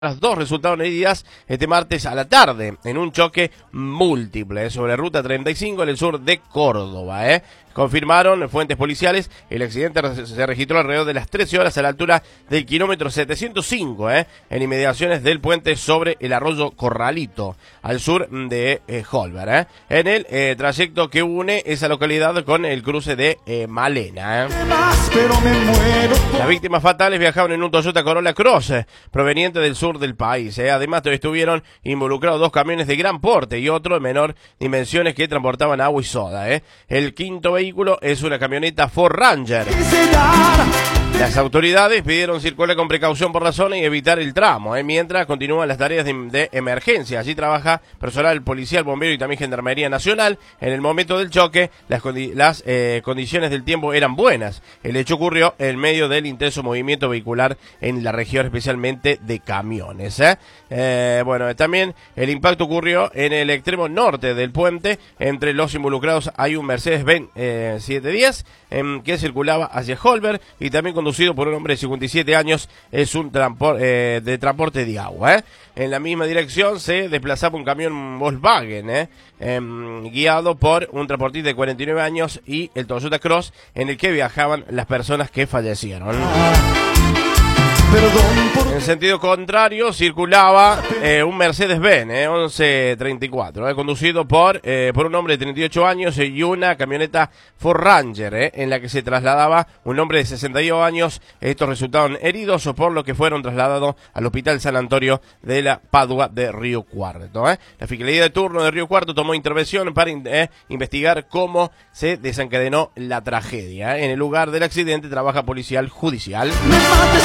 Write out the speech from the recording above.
Las dos resultaron heridas este martes a la tarde en un choque múltiple sobre Ruta 35 en el sur de Córdoba. Confirmaron fuentes policiales, el accidente se registró alrededor de las 13 horas a la altura del kilómetro 705, en inmediaciones del puente sobre el arroyo Corralito, al sur de Holber, en el trayecto que une esa localidad con el cruce de Malena. Las víctimas fatales viajaban en un Toyota Corolla Cross, proveniente del sur del país. Además, estuvieron involucrados dos camiones de gran porte y otro de menor dimensiones que transportaban agua y soda. El quinto vehículo es una camioneta Ford Ranger. Las autoridades pidieron circular con precaución por la zona y evitar el tramo, mientras continúan las tareas de emergencia. Allí trabaja personal policial, bombero y también Gendarmería Nacional. En el momento del choque, las condiciones del tiempo eran buenas. El hecho ocurrió en medio del intenso movimiento vehicular en la región, especialmente de camiones. También el impacto ocurrió en el extremo norte del puente. Entre los involucrados hay un Mercedes-Benz 710 que circulaba hacia Holber y también conducido por un hombre de 57 años, es un de transporte de agua. En la misma dirección se desplazaba un camión Volkswagen, guiado por un transportista de 49 años y el Toyota Cross en el que viajaban las personas que fallecieron. En sentido contrario circulaba un Mercedes-Benz 1134, conducido por un hombre de 38 años y una camioneta Ford Ranger, en la que se trasladaba un hombre de 62 años. Estos resultaron heridos, por lo que fueron trasladados al Hospital San Antonio de la Padua de Río Cuarto. La Fiscalía de turno de Río Cuarto tomó intervención para investigar cómo se desencadenó la tragedia. En el lugar del accidente trabaja policial judicial.